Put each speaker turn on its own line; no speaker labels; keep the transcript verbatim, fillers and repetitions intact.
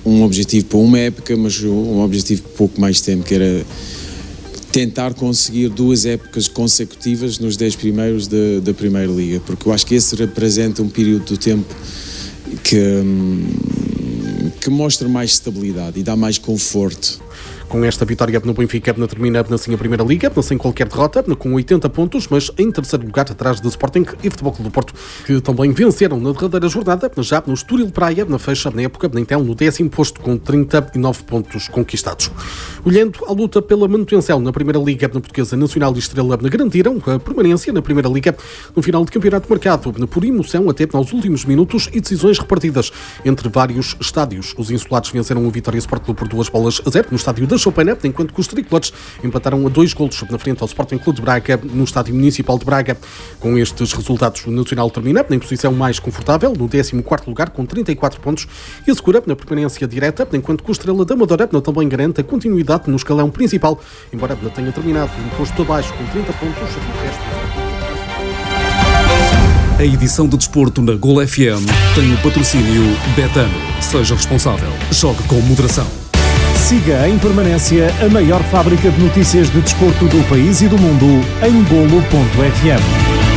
um objetivo para uma época, mas um objetivo por pouco mais tempo, que era tentar conseguir duas épocas consecutivas nos dez primeiros da, da Primeira Liga, porque eu acho que esse representa um período do tempo que, que mostra mais estabilidade e dá mais conforto.
Com esta vitória no Benfica, termina assim a Primeira Liga, sem qualquer derrota, com oitenta pontos, mas em terceiro lugar, atrás do Sporting e Futebol Clube do Porto, que também venceram na derradeira jornada, já no Estoril Praia, na fecha, na época, então no décimo posto, com trinta e nove pontos conquistados. Olhando à luta pela manutenção na Primeira Liga, na Portuguesa, Nacional e Estrela garantiram a permanência na Primeira Liga, no final de campeonato marcado por emoção até nos últimos minutos e decisões repartidas entre vários estádios. Os insulados venceram o Vitória Sport Clube por duas bolas a zero no estádio da Choupana, enquanto que os tricolores empataram a dois golos na frente ao Sporting Clube de Braga no Estádio Municipal de Braga. Com estes resultados, o Nacional termina em posição mais confortável, no décimo quarto lugar, com trinta e quatro pontos, e assegura na permanência direta, enquanto que o Estrela da Amadora também garante a continuidade no escalão principal, embora tenha terminado no posto abaixo com trinta pontos. O resto...
A edição de desporto na Gol F M tem o patrocínio Betano. Seja responsável. Jogue com moderação.
Siga em permanência a maior fábrica de notícias de desporto do país e do mundo em golo ponto f m.